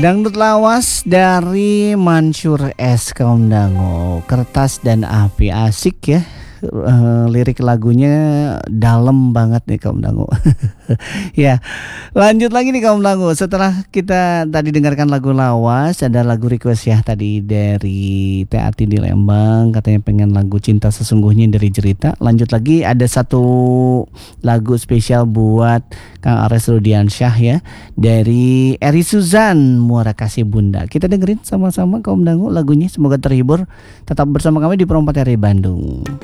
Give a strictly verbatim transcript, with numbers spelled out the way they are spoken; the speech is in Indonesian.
Dangdut lawas dari Mansur S kaum dangu, kertas dan api, asik ya. Eh, lirik lagunya dalam banget nih kaum dangu. Ya, lanjut lagi nih kaum dangu. Setelah kita tadi dengarkan lagu lawas, ada lagu request ya tadi dari Teh Ati di Lembang, katanya pengen lagu Cinta Sesungguhnya dari Jerita. Lanjut lagi ada satu lagu spesial buat Kang Ares Rudiansyah ya, dari Eri Suzan, Muara Kasih Bunda. Kita dengerin sama-sama kaum dangu lagunya, semoga terhibur. Tetap bersama kami di Perempat R I Bandung.